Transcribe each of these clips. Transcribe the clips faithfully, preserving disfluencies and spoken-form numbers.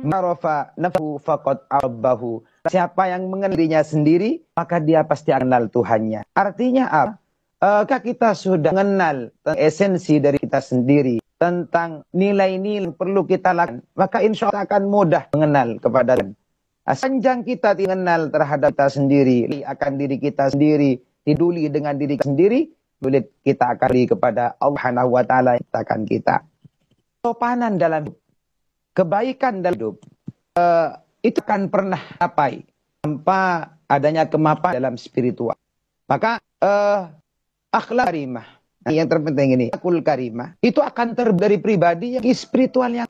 Ma'rafa nafsuhu faqad arabbahu. Siapa yang mengenal dirinya sendiri, maka dia pasti akan kenal Tuhannya. Artinya apa? Jika kita sudah mengenal esensi dari kita sendiri, tentang nilai-nilai yang perlu kita lakukan, maka insya Allah akan mudah mengenal kepada Tuhan. Sepanjang kita mengenal terhadap kita sendiri, akan diri kita sendiri, peduli dengan diri kita sendiri, sulit kita akan diri kepada Allah Subhanahu wa Ta'ala yang menciptakan kita. Sopanan dalam hidup, kebaikan dalam hidup, uh, itu akan pernah capai tanpa adanya kemapanan dalam spiritual. Maka uh, akhlak karimah, yang terpenting ini, akul karimah, itu akan terbentuk dari pribadi yang spiritual yang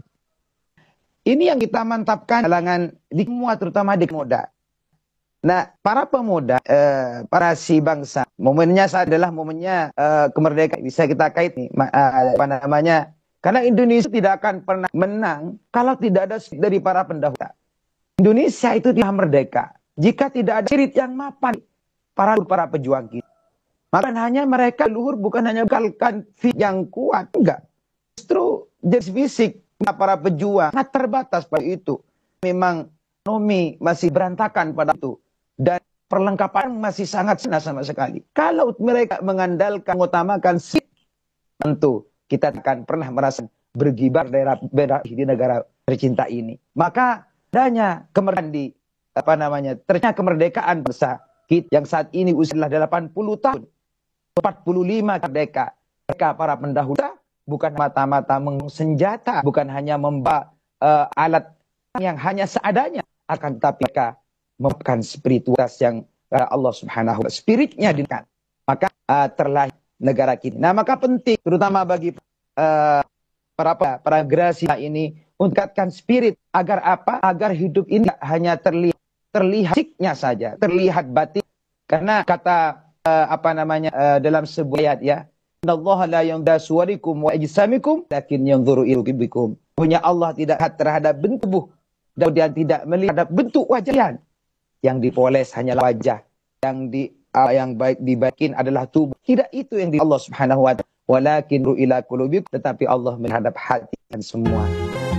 ini yang kita mantapkan kalangan di semua, terutama di muda. Nah, para pemuda, eh, para si bangsa, momennya adalah momennya eh, kemerdekaan. Bisa kita kait nih, eh, apa namanya? Karena Indonesia tidak akan pernah menang kalau tidak ada dari para pendahulu. Indonesia itu tidak merdeka jika tidak ada spirit yang mapan para para pejuang kita. Maka hanya mereka luhur bukan hanya bekalkan fisik yang kuat, enggak. Justru jenis fisik para pejuang sangat terbatas pada itu. Memang ekonomi masih berantakan pada itu. Dan perlengkapan masih sangat senang sama sekali. Kalau mereka mengandalkan, mengutamakan fisik, tentu kita akan pernah merasa bergibar daerah di negara tercinta ini. Maka adanya kemerdekaan di apa namanya? Ternyata kemerdekaan bangsa kita yang saat ini usianya delapan puluh tahun. empat puluh lima merdeka. Mereka para pendahulu bukan mata-mata senjata, bukan hanya membawa uh, alat yang hanya seadanya, akan tetapi mereka membukan spiritualitas yang uh, Allah Subhanahu wa Ta'ala spiritnya dikan. Maka uh, terlahir negara kita. Nah, maka penting terutama bagi uh, para para generasi ini meningkatkan spirit agar apa? Agar hidup ini hanya terlihat terlihat fisiknya saja, terlihat batin. Karena kata uh, apa namanya uh, dalam sebuah ayat ya, innallaha la yanzuru suwarikum wa ajsamikum lakin yanzuru ila qulubikum. Punya Allah tidak terhadap bentuk tubuh dan dia tidak melihat bentuk wajah. Yang dipoles hanyalah wajah, yang di uh, yang baik dibaikin adalah tubuh. Tidak itu yang di Allah Subhanahu wa Ta'ala. Walakin ila qulubikum, tetapi Allah menghadap hati dan semua.